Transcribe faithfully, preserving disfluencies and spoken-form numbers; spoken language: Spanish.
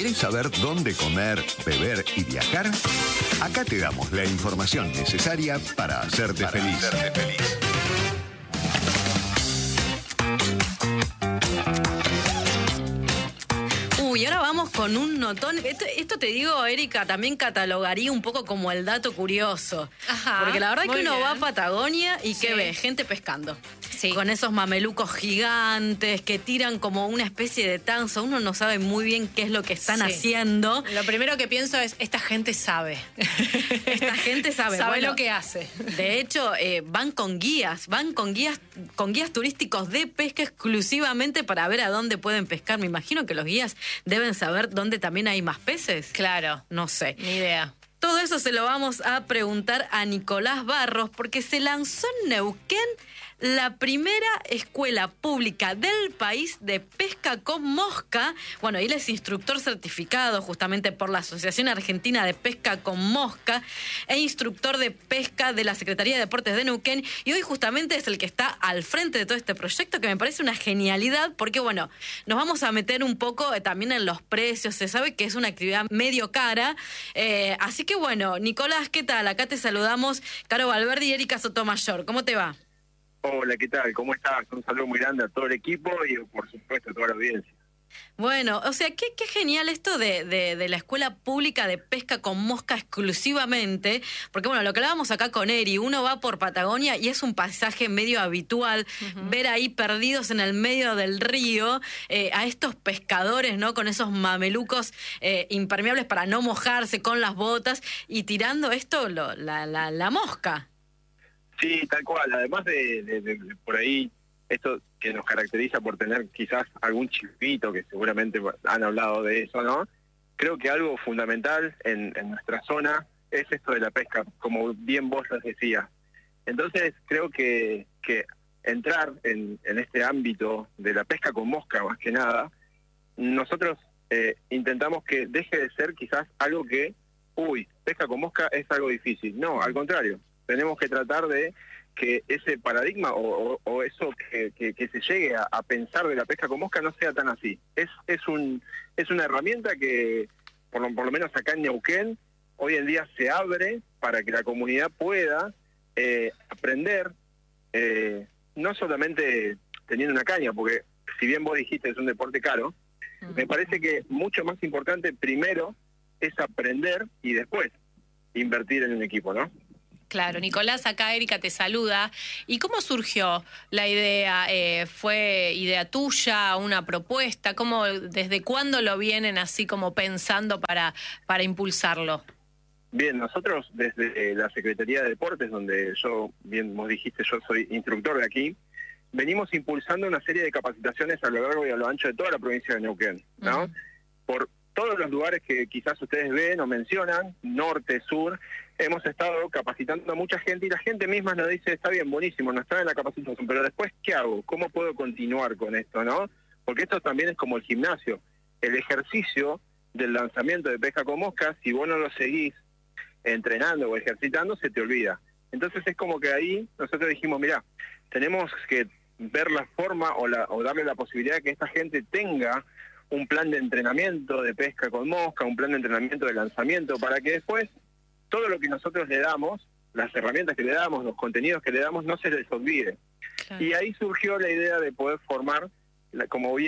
¿Querés saber dónde comer, beber y viajar? Acá te damos la información necesaria para hacerte para feliz. Hacerte feliz. Uy, ahora vamos con un notón. Esto, esto te digo, Erika, también catalogaría un poco como el dato curioso. Ajá, porque la verdad es que uno bien. va a Patagonia y Sí. ¿qué ve? Gente pescando. Sí. Con esos mamelucos gigantes que tiran como una especie de tanza. Uno no sabe muy bien qué es lo que están Sí. haciendo. Lo primero que pienso es, esta gente sabe. Esta gente sabe. Sabe Bueno, lo que hace. De hecho, eh, van con guías, van con guías, con guías turísticos de pesca exclusivamente para ver a dónde pueden pescar. Me imagino que los guías deben saber dónde también hay más peces. Claro. No sé. Ni idea. Todo eso se lo vamos a preguntar a Nicolás Barros, porque se lanzó en Neuquén la primera escuela pública del país de pesca con mosca. Bueno, él es instructor certificado justamente por la Asociación Argentina de Pesca con Mosca e instructor de pesca de la Secretaría de Deportes de Neuquén. Y hoy justamente es el que está al frente de todo este proyecto, que me parece una genialidad, porque bueno, nos vamos a meter un poco eh, también en los precios. Se sabe que es una actividad medio cara. Eh, así que bueno, Nicolás, ¿qué tal? Acá te saludamos, Caro Valverde y Erika Sotomayor. ¿Cómo te va? Hola, ¿qué tal? ¿Cómo estás? Un saludo muy grande a todo el equipo y, por supuesto, a toda la audiencia. Bueno, o sea, qué, qué genial esto de, de, de la Escuela Pública de Pesca con Mosca exclusivamente, porque bueno, lo que hablábamos acá con Eri, uno va por Patagonia y es un paisaje medio habitual, uh-huh. ver ahí perdidos en el medio del río eh, a estos pescadores, ¿no? Con esos mamelucos eh, impermeables para no mojarse, con las botas y tirando esto, lo, la, la, la mosca. Sí, tal cual. Además de, de, de, de por ahí, esto que nos caracteriza por tener quizás algún chispito, que seguramente han hablado de eso, ¿no? Creo que algo fundamental en, en nuestra zona es esto de la pesca, como bien vos lo decías. Entonces, creo que, que entrar en, en este ámbito de la pesca con mosca, más que nada, nosotros eh, intentamos que deje de ser quizás algo que, uy, pesca con mosca es algo difícil. No, al contrario. Tenemos que tratar de que ese paradigma o, o, o eso que, que, que se llegue a, a pensar de la pesca con mosca no sea tan así. Es es un es una herramienta que, por lo, por lo menos acá en Neuquén, hoy en día se abre para que la comunidad pueda eh, aprender, eh, no solamente teniendo una caña, porque si bien vos dijiste es un deporte caro, uh-huh. me parece que mucho más importante primero es aprender y después invertir en un equipo, ¿no? Claro, Nicolás, acá Erika te saluda. ¿Y cómo surgió la idea? Eh, ¿Fue idea tuya, una propuesta? ¿Cómo, desde cuándo lo vienen así como pensando para, para impulsarlo? Bien, nosotros desde la Secretaría de Deportes, donde yo, bien vos dijiste, yo soy instructor de aquí, venimos impulsando una serie de capacitaciones a lo largo y a lo ancho de toda la provincia de Neuquén, ¿no? Uh-huh. Por todos los lugares que quizás ustedes ven o mencionan, norte, sur, hemos estado capacitando a mucha gente y la gente misma nos dice, está bien, buenísimo, nos traen la capacitación, pero después, ¿qué hago? ¿Cómo puedo continuar con esto, no? Porque esto también es como el gimnasio. El ejercicio del lanzamiento de pesca con mosca, si vos no lo seguís entrenando o ejercitando, se te olvida. Entonces es como que ahí nosotros dijimos, mirá, tenemos que ver la forma o, la, o darle la posibilidad de que esta gente tenga un plan de entrenamiento de pesca con mosca, un plan de entrenamiento de lanzamiento, para que después todo lo que nosotros le damos, las herramientas que le damos, los contenidos que le damos, no se les olvide. Claro. Y ahí surgió la idea de poder formar, como